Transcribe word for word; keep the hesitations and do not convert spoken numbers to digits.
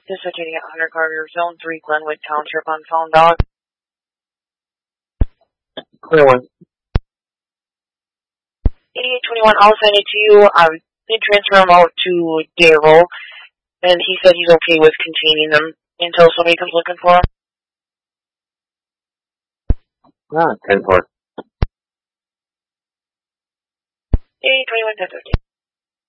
Dislocating at one hundred Carter, Zone three, Glenwood Township, unfound dog. Clear one. eighty-eight twenty-one, I'll send it to you. I did transfer him out to Darryl, and he said he's okay with containing them until somebody comes looking for him. Ah, ten four. eighty-eight twenty-one, ten fifty.